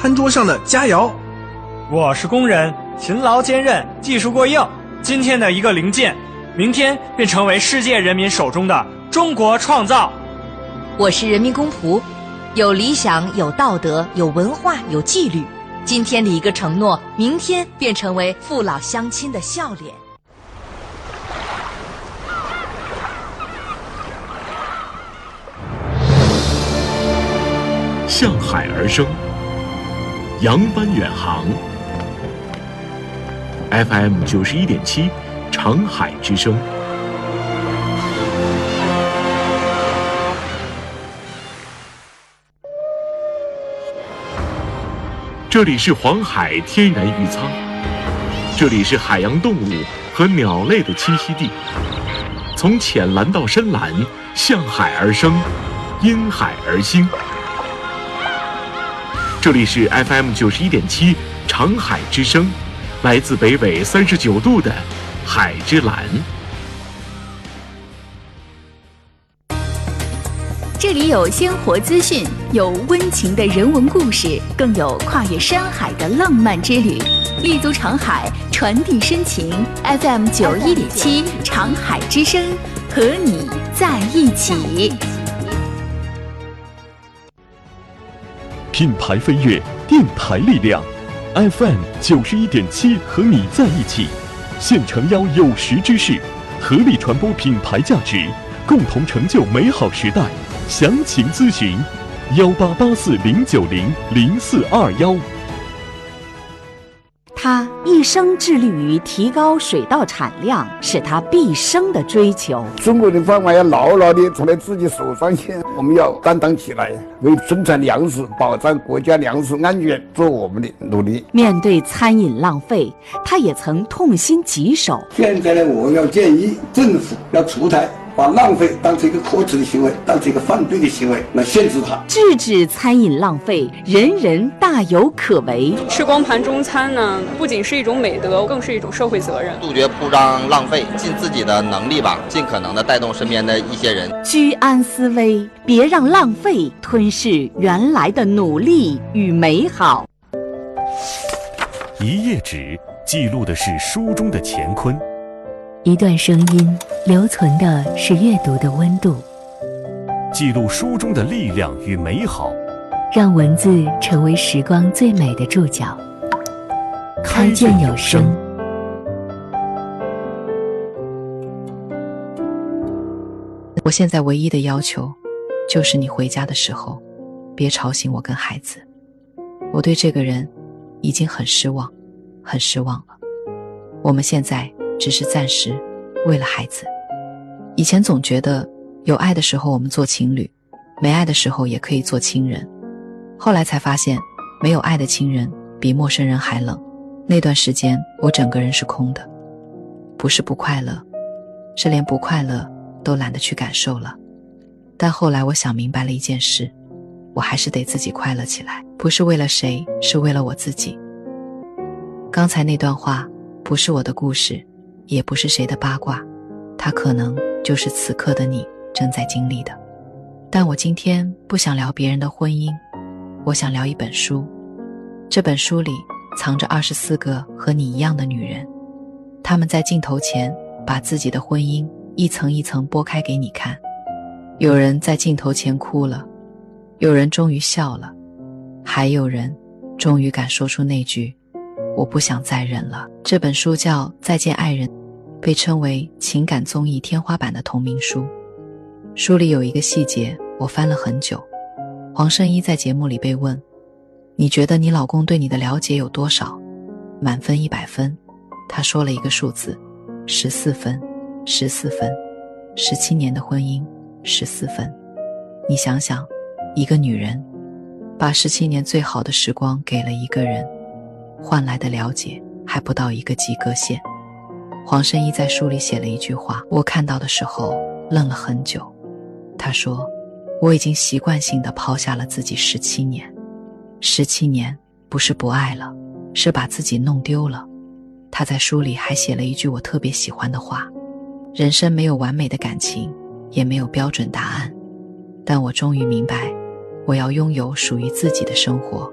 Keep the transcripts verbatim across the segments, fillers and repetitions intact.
餐桌上的佳肴。 我是工人，勤劳坚韧，技术过硬。今天的一个零件，明天便成为世界人民手中的中国创造。 我是人民公仆，有理想，有道德，有文化，有纪律。今天的一个承诺，明天便成为父老乡亲的笑脸。 向海而生，扬帆远航。F M 九十一点七，长海之声。这里是黄海天然渔仓，这里是海洋动物和鸟类的栖息地。从浅蓝到深蓝，向海而生，因海而兴。这里是 F M 九十一点七，长海之声，来自北纬三十九度的海之蓝。 这里有鲜活资讯，有温情的人文故事，更有跨越山海的浪漫之旅。立足长海，传递深情。F M 九一点七，长海之声，和你在一起。 品牌飞跃，电台力量 ，F M 九十一点七，和你在一起。现诚邀有识之士，合力传播品牌价值，共同成就美好时代。详情咨询：幺八八四零九零零四二幺。 他一生致力于提高水稻产量，是他毕生的追求。 中国人饭碗要牢牢地从在自己手上去，我们要担当起来，为生产粮食、保障国家粮食安全做我们的努力。 面对餐饮浪费，他也曾痛心疾首。 现在呢，我要建议政府要出台，把浪费当成一个可耻的行为，当成一个犯罪的行为来限制它， 制止餐饮浪费，人人大有可为。 吃光盘中餐呢，不仅是一种美德，更是一种社会责任。 杜绝铺张浪费，尽自己的能力吧，尽可能的带动身边的一些人。 居安思危，别让浪费吞噬原来的努力与美好。 一页纸记录的是书中的乾坤。 一段声音留存的是阅读的温度， 记录书中的力量与美好， 让文字成为时光最美的注脚。开卷有声。 我现在唯一的要求，就是你回家的时候，别吵醒我跟孩子。我对这个人已经很失望，很失望了。我们现在只是暂时为了孩子。以前总觉得有爱的时候我们做情侣，没爱的时候也可以做亲人。后来才发现，没有爱的亲人比陌生人还冷。那段时间我整个人是空的，不是不快乐，是连不快乐都懒得去感受了。但后来我想明白了一件事，我还是得自己快乐起来，不是为了谁，是为了我自己。刚才那段话不是我的故事，也不是谁的八卦，它可能就是此刻的你正在经历的。但我今天不想聊别人的婚姻，我想聊一本书。这本书里藏着二十四个和你一样的女人，她们在镜头前把自己的婚姻一层一层剥开给你看。有人在镜头前哭了，有人终于笑了，还有人终于敢说出那句我不想再忍了。这本书叫《再见爱人》，被称为情感综艺天花板的同名书。书里有一个细节我翻了很久。黄圣依在节目里被问，你觉得你老公对你的了解有多少？满分一百分，他说了一个数字，十四分，十四分，十七年的婚姻，十四分。你想想，一个女人把十七年最好的时光给了一个人，换来的了解还不到一个及格线。黄圣依在书里写了一句话，我看到的时候愣了很久。他说，我已经习惯性地抛下了自己十七年。十七年不是不爱了，是把自己弄丢了。他在书里还写了一句我特别喜欢的话，人生没有完美的感情，也没有标准答案，但我终于明白，我要拥有属于自己的生活，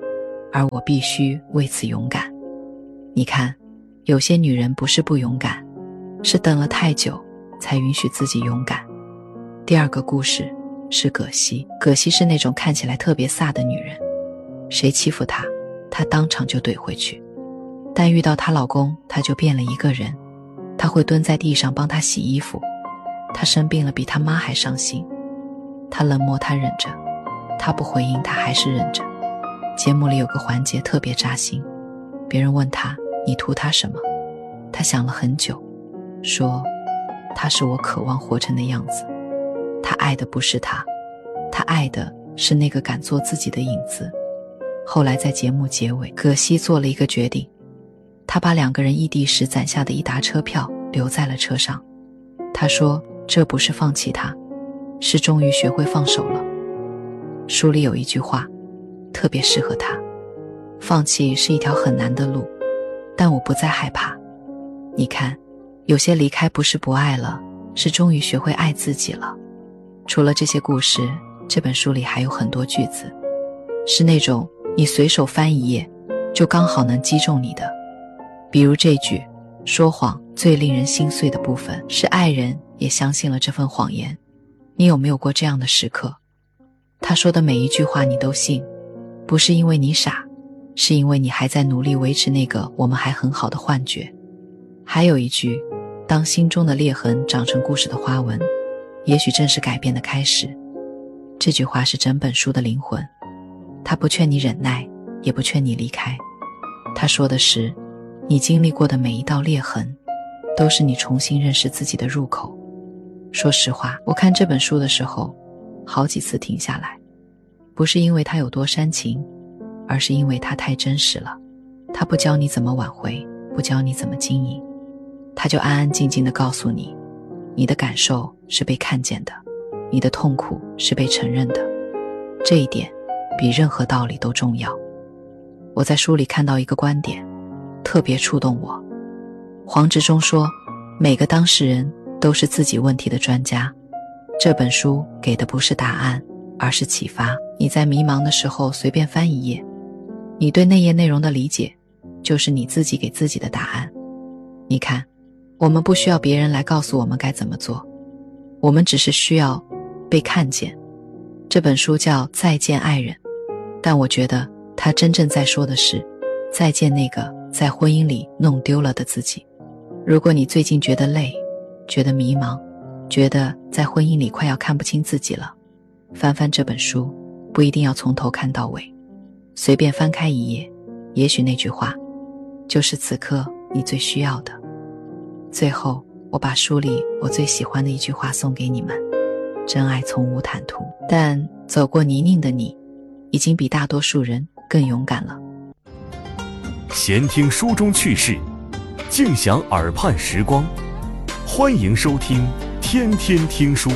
而我必须为此勇敢。你看，有些女人不是不勇敢，是等了太久才允许自己勇敢。第二个故事是葛西。葛西是那种看起来特别飒的女人，谁欺负她，她当场就怼回去。但遇到她老公，她就变了一个人。她会蹲在地上帮他洗衣服，她生病了比她妈还伤心，她冷漠她忍着，她不回应她还是忍着。节目里有个环节特别扎心，别人问她你图她什么，她想了很久，说她是我渴望活成的样子。她爱的不是他，她爱的是那个敢做自己的影子。后来在节目结尾，葛西做了一个决定，他把两个人异地时攒下的一沓车票留在了车上。他说这不是放弃他，是终于学会放手了。书里有一句话特别适合他，放弃是一条很难的路，但我不再害怕。你看，有些离开不是不爱了，是终于学会爱自己了。除了这些故事，这本书里还有很多句子，是那种你随手翻一页就刚好能击中你的。比如这句，说谎最令人心碎的部分是爱人也相信了这份谎言。你有没有过这样的时刻？他说的每一句话你都信，不是因为你傻，是因为你还在努力维持那个我们还很好的幻觉。还有一句，当心中的裂痕长成故事的花纹，也许正是改变的开始。这句话是整本书的灵魂，他不劝你忍耐，也不劝你离开。他说的是，你经历过的每一道裂痕，都是你重新认识自己的入口。说实话，我看这本书的时候，好几次停下来，不是因为它有多煽情，而是因为它太真实了。它不教你怎么挽回，不教你怎么经营，它就安安静静地告诉你，你的感受是被看见的，你的痛苦是被承认的。这一点比任何道理都重要。我在书里看到一个观点，特别触动我。黄执中说，每个当事人都是自己问题的专家。这本书给的不是答案，而是启发。你在迷茫的时候随便翻一页，你对那页内容的理解，就是你自己给自己的答案。你看，我们不需要别人来告诉我们该怎么做，我们只是需要被看见。这本书叫《再见爱人》，但我觉得它真正在说的是，再见那个在婚姻里弄丢了的自己。如果你最近觉得累，觉得迷茫，觉得在婚姻里快要看不清自己了，翻翻这本书，不一定要从头看到尾，随便翻开一页，也许那句话就是此刻你最需要的。最后，我把书里我最喜欢的一句话送给你们：真爱从无坦途，但走过泥泞的你，已经比大多数人更勇敢了。 闲听书中趣事，静享耳畔时光，欢迎收听天天听书。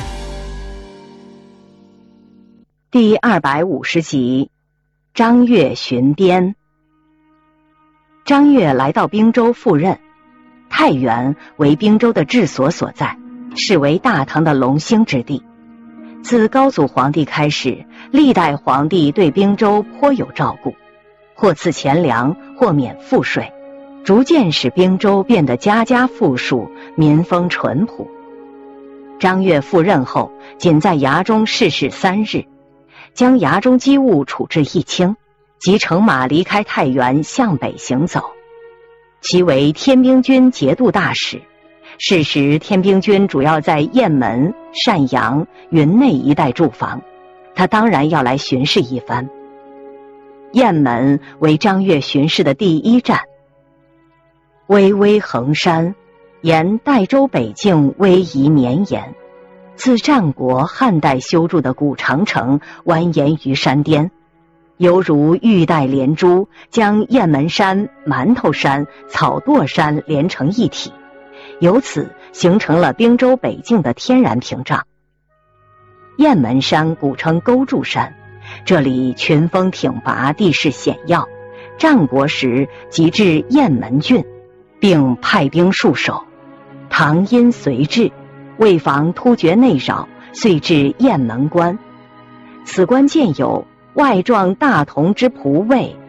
第二百五十集，张悦巡边。张悦来到滨州赴任，太原为滨州的治所所在，是为大唐的龙兴之地。自高祖皇帝开始，历代皇帝对滨州颇有照顾，或赐钱粮，或免赋税，逐渐使滨州变得家家富庶，民风淳朴。张悦赴任后，仅在衙中试事三日，将衙中机务处置一清，即乘马离开太原，向北行走。其为天兵军节度大使。是时天兵军主要在雁门、单阳、云内一带驻防，他当然要来巡视一番。雁门为张悦巡视的第一站。巍巍衡山，沿代州北境逶迤绵延，自战国汉代修筑的古长城蜿蜒于山巅，犹如玉带连珠，将雁门山、馒头山、草垛山连成一体，由此形成了滨州北境的天然屏障。雁门山古称勾柱山，这里群峰挺拔，地势险要，战国时即至雁门郡，并派兵戍守。唐因随至，为防突厥内扰，遂至雁门关。此关建有外壮大同之仆卫，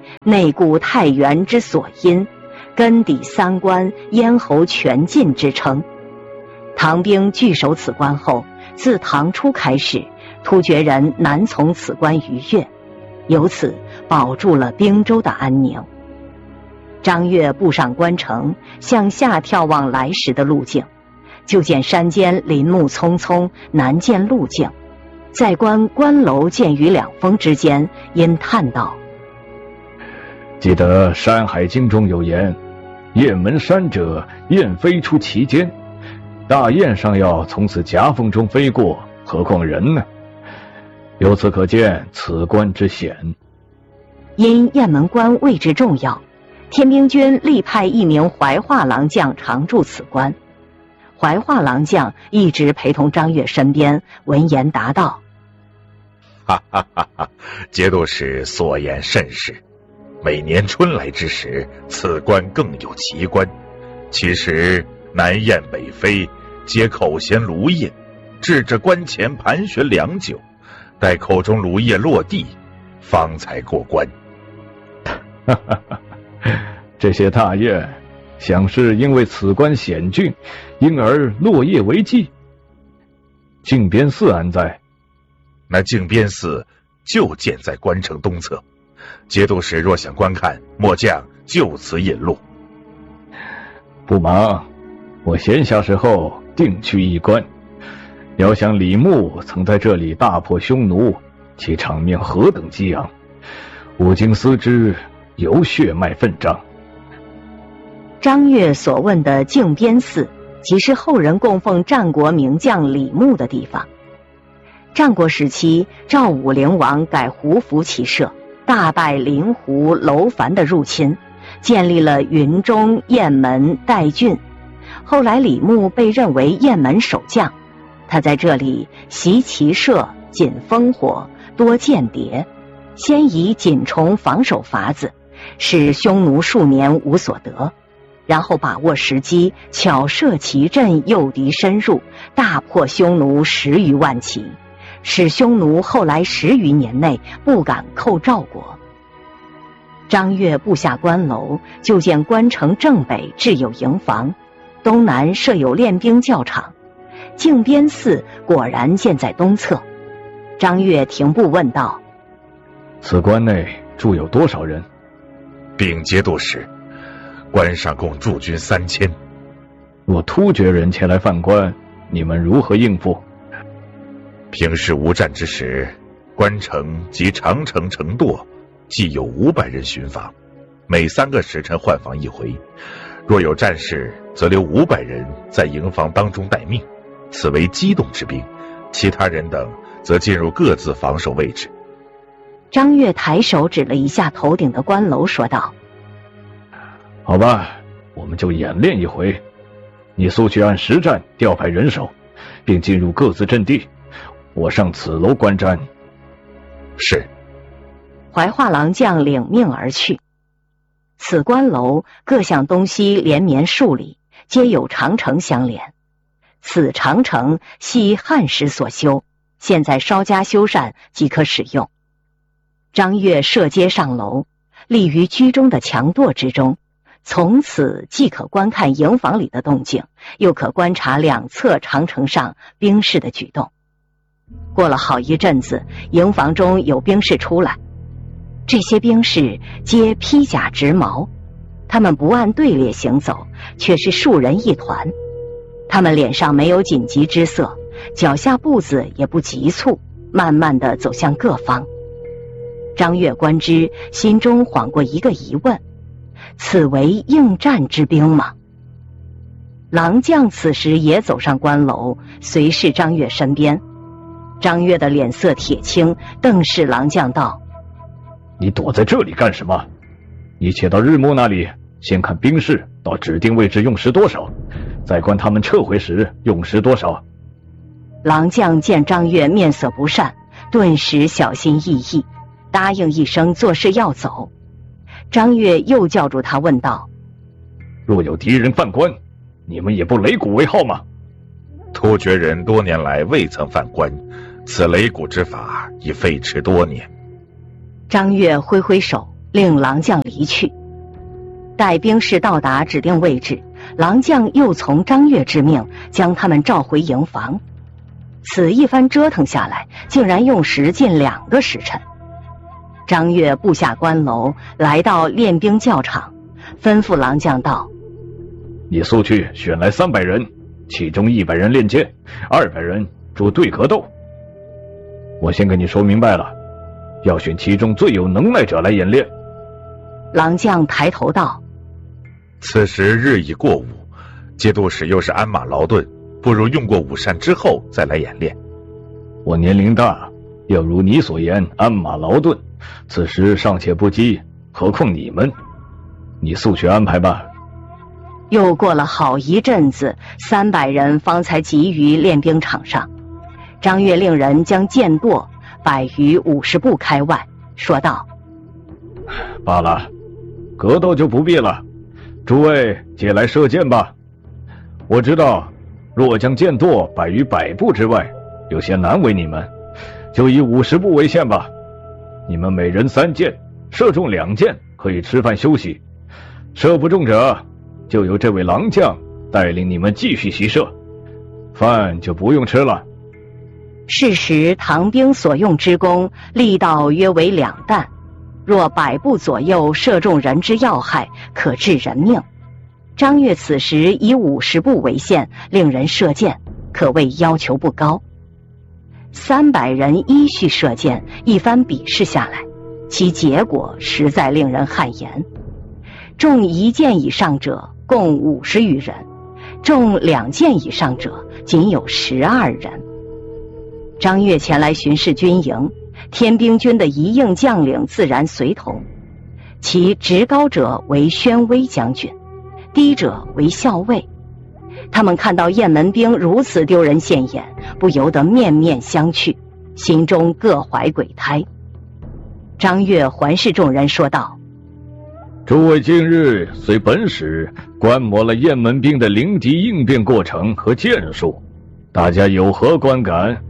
内固太原之所因，根抵三关，咽喉全尽之称。唐兵据守此关后，自唐初开始，突厥人难从此关逾越，由此保住了滨州的安宁。张悦步上关城，向下眺望来时的路径，就见山间林木葱葱，难见路径。在观关楼建于两峰之间，因叹道： 记得《山海经》中有言，雁门山者，雁飞出其间。大雁尚要从此夹缝中飞过，何况人呢？由此可见此关之险。 因雁门关位置重要，天兵军力派一名怀化郎将常驻此关。怀化郎将一直陪同张悦身边，闻言答道： 哈哈哈哈，节度使所言甚是。每年春来之时，此关更有奇观。其实南雁北飞，皆口衔芦叶，至这关前盘旋良久，待口中芦叶落地，方才过关。 哈哈哈，这些大雁想是因为此关险峻，因而落叶为迹。靖边寺安在？ 那靖边寺就建在关城东侧，节度使若想观看，末将就此引路。 不忙，我闲暇时候定去一观。遥想李牧曾在这里大破匈奴，其场面何等激昂，吾今思之，犹血脉奋张。 张悦所问的靖边寺，即是后人供奉战国名将李牧的地方。战国时期，赵武灵王改胡服骑射，大败临胡、楼烦的入侵，建立了云中、雁门、代郡。后来李牧被认为雁门守将，他在这里习骑射、仅烽火、多间谍，先以锦虫防守法子，使匈奴数年无所得，然后把握时机，巧设奇阵，诱敌深入，大破匈奴十余万骑，使匈奴后来十余年内不敢寇赵国。张悦步下关楼，就见关城正北置有营房，东南设有练兵教场，靖边寺果然建在东侧。张悦停步问道： 此关内住有多少人？ 禀节度使，关上共驻军三千。 若突厥人前来犯关，你们如何应付？ 平时无战之时，关城及长城城垛既有五百人巡防，每三个时辰换防一回。若有战事，则留五百人在营房当中待命，此为机动之兵。其他人等则进入各自防守位置。 张悦抬手指了一下头顶的关楼，说道： 好吧，我们就演练一回。你速去按实战调派人手，并进入各自阵地，我上此楼观战。 是。 怀化郎将领命而去。此关楼各向东西连绵数里，皆有长城相连。此长城系汉时所修，现在稍加修缮即可使用。张悦设阶上楼，立于居中的墙垛之中，从此既可观看营房里的动静，又可观察两侧长城上兵士的举动。过了好一阵子，营房中有兵士出来，这些兵士皆披甲执矛，他们不按队列行走，却是数人一团。他们脸上没有紧急之色，脚下步子也不急促，慢慢地走向各方。张悦观之，心中晃过一个疑问：此为应战之兵吗？郎将此时也走上关楼，随侍张悦身边。张悦的脸色铁青，瞪视郎将道： 你躲在这里干什么？你且到日暮那里，先看兵士到指定位置用时多少，再观他们撤回时用时多少。 郎将见张悦面色不善，顿时小心翼翼，答应一声做事要走。张悦又叫住他问道： 若有敌人犯关，你们也不擂鼓为号吗？ 突厥人多年来未曾犯关，此擂鼓之法已废弛多年。 张悦挥挥手， 令狼将离去。待兵士到达指定位置，狼将又从张悦之命将他们召回营房。此一番折腾下来，竟然用时近两个时辰。张悦步下关楼，来到练兵教场，吩咐狼将道： 你速去选来三百人，其中一百人练剑，二百人助对格斗。我先跟你说明白了，要选其中最有能耐者来演练。 狼将抬头道： 此时日已过午，节度使又是鞍马劳顿，不如用过午膳之后再来演练。 我年龄大，要如你所言鞍马劳顿，此时尚且不及，何况你们？你速去安排吧。 又过了好一阵子，三百人方才集于练兵场上。张悦令人将剑垛摆于五十步开外，说道： 罢了，格斗就不必了，诸位借来射箭吧。我知道若将剑垛摆于百步之外，有些难为你们，就以五十步为限吧。你们每人三箭，射中两箭可以吃饭休息，射不中者就由这位狼将带领你们继续习射，饭就不用吃了。 是时唐兵所用之弓，力道约为两弹，若百步左右射中人之要害，可致人命。张悦此时以五十步为限，令人射箭，可谓要求不高。三百人依序射箭，一番比试下来，其结果实在令人汗颜。中一箭以上者共五十余人，中两箭以上者仅有十二人。张悦前来巡视军营，天兵军的一应将领自然随同，其职高者为宣威将军，低者为校尉。他们看到雁门兵如此丢人现眼，不由得面面相觑，心中各怀鬼胎。张悦环视众人说道： 诸位近日随本使观摩了雁门兵的临敌应变过程和剑术，大家有何观感？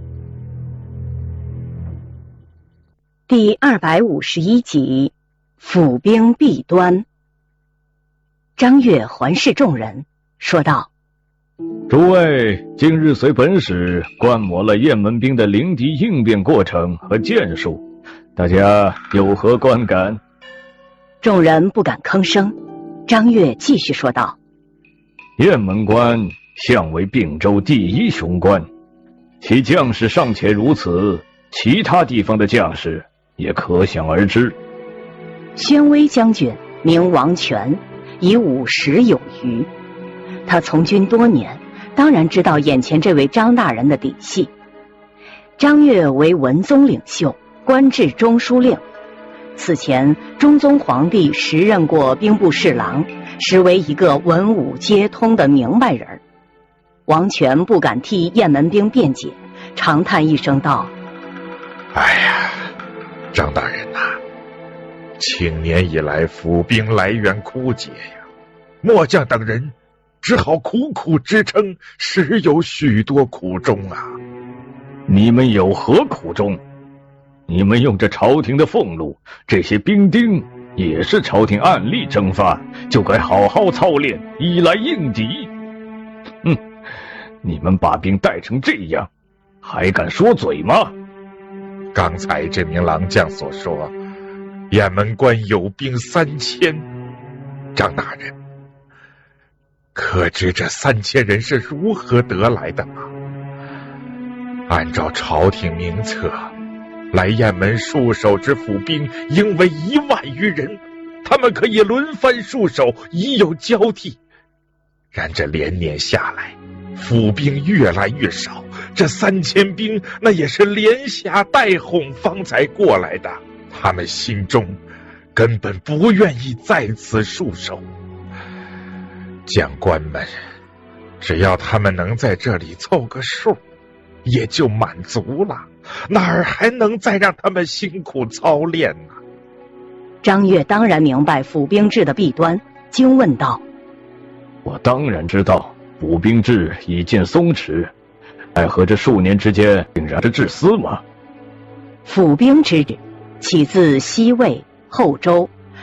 第二百五十一集，府兵弊端。张悦环视众人说道： 诸位今日随本使观摩了雁门兵的临敌应变过程和剑术，大家有何观感？ 众人不敢吭声。张悦继续说道： 雁门关向为并州第一雄关，其将士尚且如此，其他地方的将士也可想而知。 宣威将军名王权，已五十有余，他从军多年，当然知道眼前这位张大人的底细。张悦为文宗领袖，官至中书令，此前中宗皇帝时任过兵部侍郎，实为一个文武皆通的明白人。王权不敢替雁门兵辩解，长叹一声道： 哎呀，张大人呐、啊，青年以来府兵来源枯竭呀，末将等人只好苦苦支撑，实有许多苦衷啊。 你们有何苦衷？你们用着朝廷的俸禄，这些兵丁也是朝廷暗力征发，就该好好操练，以来应敌。哼，你们把兵带成这样，还敢说嘴吗？ 刚才这名狼将所说，雁门关有兵三千，张大人，可知这三千人是如何得来的吗？按照朝廷名册，来雁门戍守之府兵应为一万余人，他们可以轮番戍守，已有交替。然这连年下来，府兵越来越少，这三千兵那也是连下带哄方才过来的，他们心中根本不愿意在此戍守。将官们只要他们能在这里凑个数，也就满足了，哪儿还能再让他们辛苦操练呢？ 张悦当然明白府兵制的弊端，惊问道： 我当然知道府兵制已见松弛，奈何这数年之间竟然是治私吗？ 府兵之制起自西魏、后周，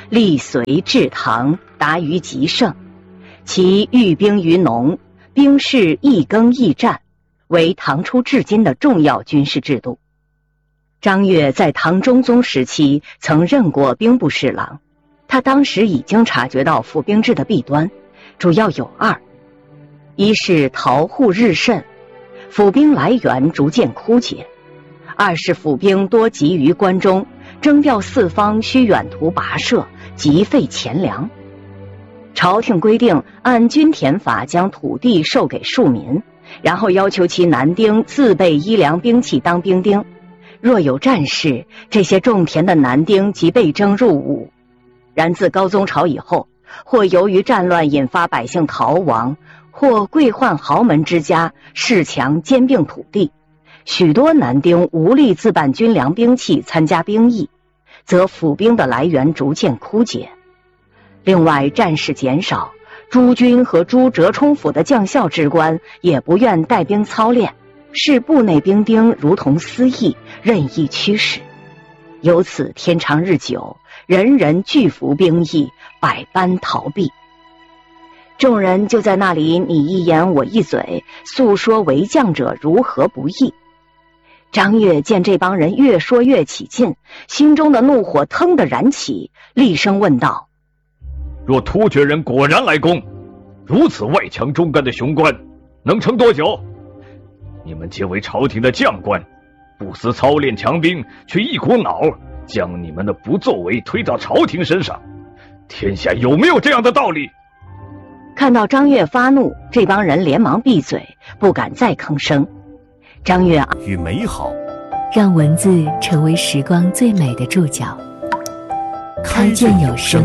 历隋至唐，达于极盛。其寓兵于农，兵士一耕一战，为唐初至今的重要军事制度。张悦在唐中宗时期曾任过兵部侍郎，他当时已经察觉到府兵制的弊端，主要有二：一是逃户日甚，府兵来源逐渐枯竭；二是府兵多集于关中，征调四方需远途跋涉，极费钱粮。朝廷规定按均田法将土地授给庶民，然后要求其男丁自备衣粮兵器当兵丁。若有战事，这些种田的男丁即被征入伍。然自高宗朝以后，或由于战乱引发百姓逃亡，或贵宦豪门之家恃强兼并土地，许多男丁无力自办军粮兵器参加兵役，则府兵的来源逐渐枯竭。另外，战事减少，诸军和诸折冲府的将校之官也不愿带兵操练，视部内兵丁如同私役，任意驱使。由此天长日久，人人拒服兵役，百般逃避。众人就在那里你一言我一嘴，诉说为将者如何不易。张悦见这帮人越说越起劲，心中的怒火腾地燃起，厉声问道： 若突厥人果然来攻，如此外强中干的雄关，能撑多久？你们皆为朝廷的将官，不思操练强兵，却一股脑将你们的不作为推到朝廷身上，天下有没有这样的道理？ 看到张悦发怒，这帮人连忙闭嘴，不敢再吭声。张悦与美好， 让文字成为时光最美的注脚。开卷有声。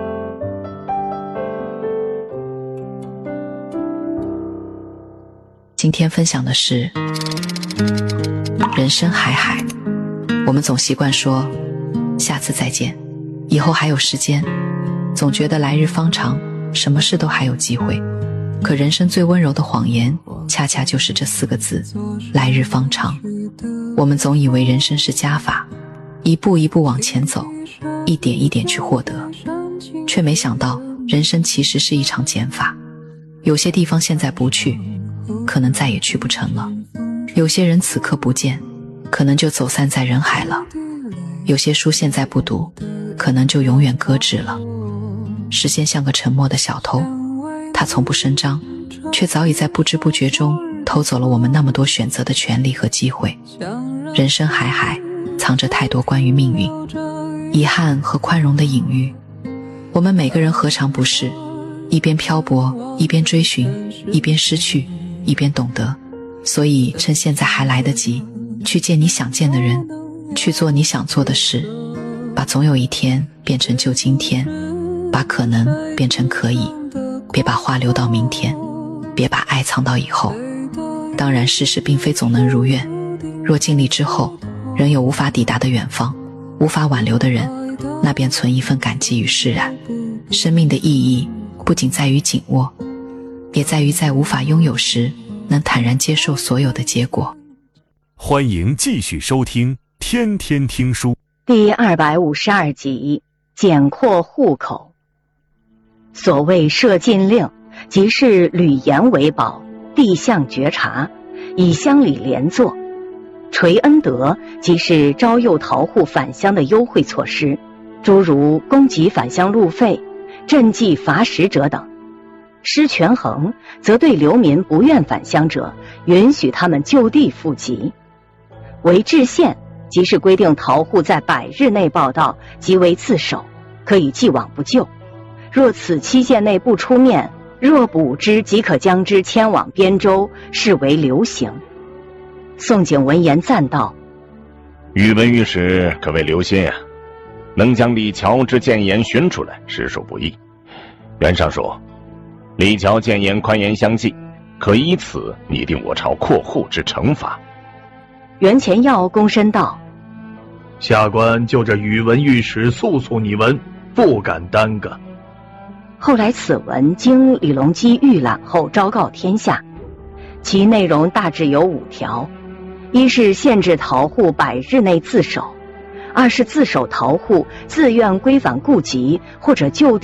今天分享的是人生海海。我们总习惯说下次再见，以后还有时间，总觉得来日方长，什么事都还有机会。可人生最温柔的谎言，恰恰就是这四个字：来日方长。我们总以为人生是加法，一步一步往前走，一点一点去获得，却没想到人生其实是一场减法。有些地方现在不去，可能再也去不成了；有些人此刻不见，可能就走散在人海了；有些书现在不读，可能就永远搁置了。时间像个沉默的小偷，它从不声张，却早已在不知不觉中偷走了我们那么多选择的权利和机会。人生海海，藏着太多关于命运、遗憾和宽容的隐喻。我们每个人何尝不是一边漂泊，一边追寻，一边失去，一边懂得。所以趁现在还来得及，去见你想见的人，去做你想做的事，把总有一天变成就今天，把可能变成可以。别把话留到明天，别把爱藏到以后。当然世事并非总能如愿，若尽力之后仍有无法抵达的远方，无法挽留的人，那便存一份感激与释然。生命的意义不仅在于紧握，也在于在无法拥有时能坦然接受所有的结果。 欢迎继续收听天天听书第二百五十二集，简括户口。所谓设禁令，即是履严为保，地相觉察，以乡里连坐。垂恩德，即是招诱逃户返乡的优惠措施，诸如供给返乡路费、赈济乏食者等。施权衡，则对流民不愿返乡者，允许他们就地复籍。为制限，即是规定逃户在百日内报到，即为自首，可以既往不咎。若此期限内不出面，若捕之，即可将之迁往边州，视为流刑。宋璟闻言赞道： 宇文御史可谓留心啊，能将李峤之谏言寻出来，实属不易。原上说，李峤谏言宽严相济，可以此拟定我朝扩户之惩罚。 袁前耀躬身道： 下官就着宇文御史速速拟文，不敢耽搁。 后来此文经李隆基预览后昭告天下，其内容大致有五条：一是限制逃户百日内自首； 二是自首逃户，自愿归返故籍或者就地